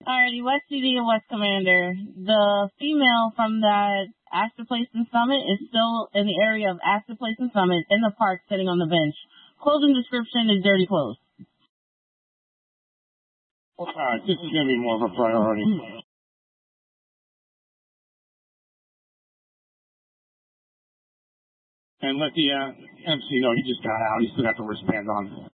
Alrighty, West CD and West Commander. The female from that Astor Place and Summit is still in the area of Astor Place and Summit in the park sitting on the bench. Clothing description is dirty clothes. Alright, this is going to be more of a priority. And let the MC know he just got out. He still got the wristband on.